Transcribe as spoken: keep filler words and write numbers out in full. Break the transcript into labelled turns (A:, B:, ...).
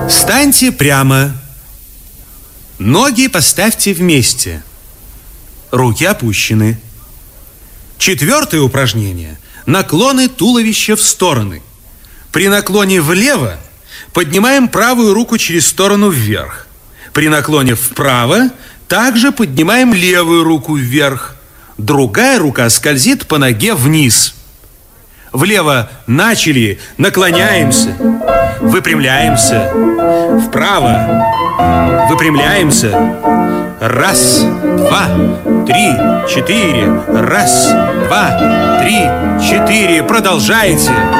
A: Встаньте прямо. Ноги поставьте вместе. Руки опущены. Четвертое упражнение. Наклоны туловища в стороны. При наклоне влево поднимаем правую руку через сторону вверх. При наклоне вправо также поднимаем левую руку вверх. Другая рука скользит по ноге вниз. Влево начали, наклоняемся, выпрямляемся. Вправо выпрямляемся. Раз, два, три, четыре. Раз, два, три, четыре. Продолжайте.